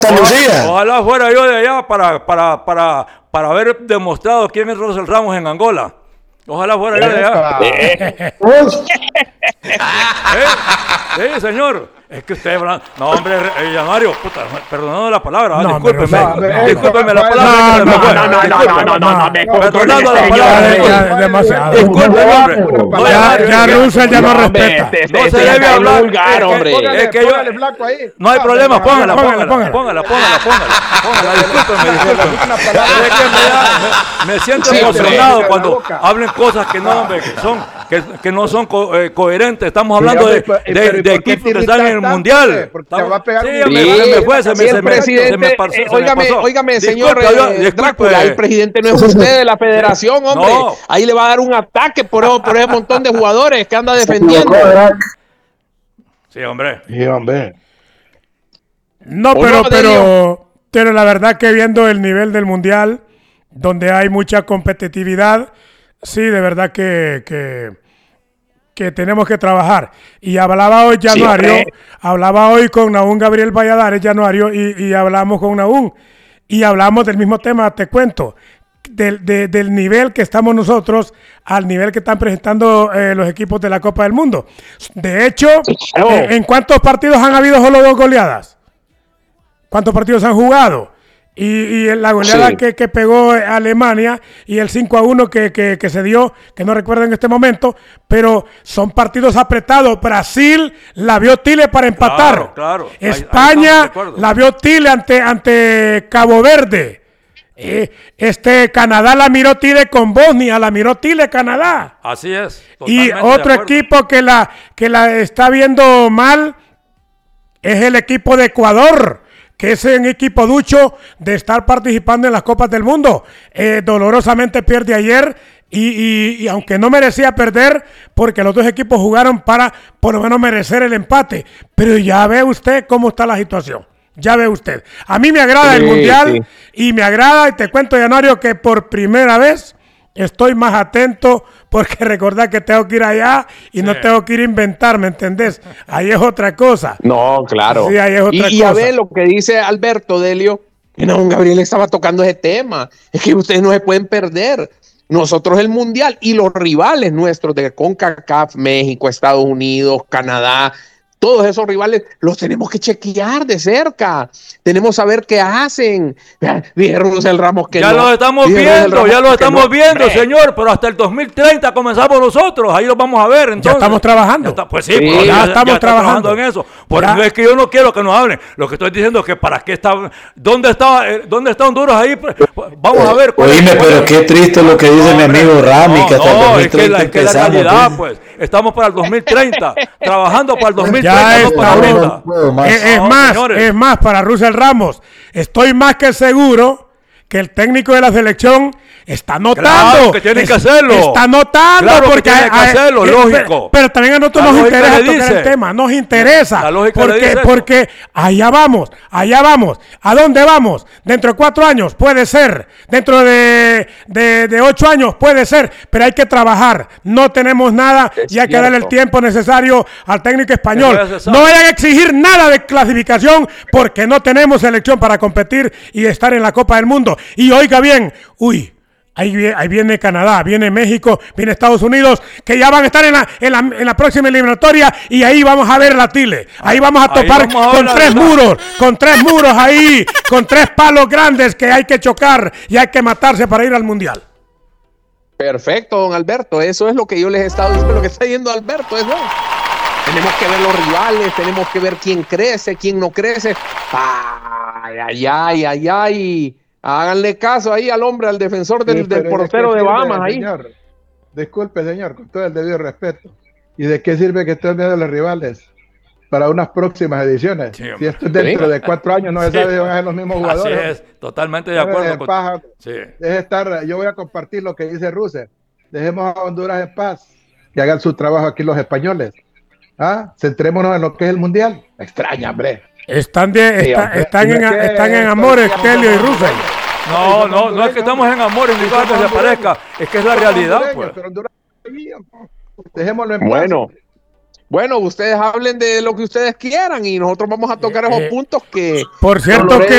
Lucía. Ojalá fuera yo de allá para haber demostrado quién es Russell Ramos en Angola. Ojalá fuera yo de allá. Sí, señor. Es que usted, no, hombre, Llamario, puta, perdonando la palabra, no, discúlpeme, discúlpeme la palabra. No, perdonando la palabra. Demasiado. Discúlpeme, hombre. Ya Russell ya no respeta. No se debe hablar. Es que yo, no hay problema, póngala, discúlpeme. Me siento emocionado cuando hablen cosas que no, hombre, que no son coherentes. Estamos hablando de equipos que están en el mundial. Óigame, señor Drácula, el presidente no es usted de la federación, hombre. No. Ahí le va a dar un ataque por ese montón de jugadores que anda defendiendo. Sí, hombre. No, pero la verdad que viendo el nivel del mundial, donde hay mucha competitividad, sí, de verdad que tenemos que trabajar. Y hablaba hoy Januario, hablaba hoy con Nahum Gabriel Valladares, Januario, y hablamos con Nahum, y hablamos del mismo tema, te cuento, del nivel que estamos nosotros al nivel que están presentando los equipos de la Copa del Mundo. De hecho, ¿en cuántos partidos han habido solo 2 goleadas? ¿Cuántos partidos han jugado? Y la goleada que pegó Alemania y el 5-1 que se dio, que no recuerdo en este momento, pero son partidos apretados. Brasil la vio Tile para empatar. Claro. España la vio Tile ante Cabo Verde. Canadá la miró Tile con Bosnia, la miró Tile Canadá. Así es. Y otro equipo que la está viendo mal es el equipo de Ecuador, que es un equipo ducho de estar participando en las Copas del Mundo. Dolorosamente pierde ayer y aunque no merecía perder, porque los dos equipos jugaron para por lo menos merecer el empate. Pero ya ve usted cómo está la situación. Ya ve usted. A mí me agrada el Mundial y me agrada, y te cuento, Llanario, que por primera vez estoy más atento, porque recordad que tengo que ir allá y no tengo que ir a inventar, ¿me entendés? Ahí es otra cosa. No, claro. Sí, ahí es otra cosa. Y a ver lo que dice Alberto Delio, que no, Gabriel estaba tocando ese tema. Es que ustedes no se pueden perder. Nosotros el Mundial y los rivales nuestros de CONCACAF, México, Estados Unidos, Canadá, todos esos rivales los tenemos que chequear de cerca. Tenemos que saber qué hacen. Dijeron Russell Ramos que ya los estamos viendo, señor, pero hasta el 2030 comenzamos nosotros. Ahí los vamos a ver. Entonces, ya estamos trabajando. Pues sí, ya estamos trabajando en eso. Por eso es que yo no quiero que nos hablen. Lo que estoy diciendo es que para qué está. ¿Dónde está Honduras ahí? Vamos a ver. Oíme, pero qué triste lo que dice mi amigo Rami, que hasta el 2030 es que la realidad, pues. Estamos para el 2030, trabajando para el 2030. Es más, para Russell Ramos, estoy más que seguro que el técnico de la selección está notando. Claro que tiene que hacerlo. Está notando, claro, porque tiene que hacerlo, lógico. Pero también a nosotros nos interesa tocar el tema, nos interesa. Porque allá vamos. ¿A dónde vamos? Dentro de 4 años puede ser, dentro de 8 años puede ser, pero hay que trabajar. No tenemos nada y hay que darle el tiempo necesario al técnico español. No vayan a exigir nada de clasificación porque no tenemos selección para competir y estar en la Copa del Mundo. Y oiga bien, ahí viene Canadá, viene México, viene Estados Unidos, que ya van a estar en la próxima eliminatoria, y ahí vamos a ver la Tile. Ahí vamos a topar con 3 muros ahí, con 3 palos grandes que hay que chocar y hay que matarse para ir al Mundial. Perfecto, don Alberto, eso es lo que yo les he estado diciendo, lo que está diciendo Alberto, eso. Tenemos que ver los rivales, tenemos que ver quién crece, quién no crece. Ay. Háganle caso ahí al hombre, al defensor del portero de Bahamas ahí. Señor, disculpe, señor, con todo el debido respeto. ¿Y de qué sirve que estén viendo los rivales para unas próximas ediciones? Sí, si esto es dentro de 4 años, no se sabe si van a ser los mismos jugadores. Así es, totalmente de acuerdo. Deje estar, yo voy a compartir lo que dice Russell. Dejemos a Honduras en paz, que hagan su trabajo aquí los españoles. Centrémonos en lo que es el Mundial. Me extraña, hombre. Están en amores, Kelly y Russell. No es que estamos en amores, ni que se parezca, es que es la realidad, pues. Dejémoslo en paz. Bueno, ustedes hablen de lo que ustedes quieran y nosotros vamos a tocar esos puntos que... Por cierto que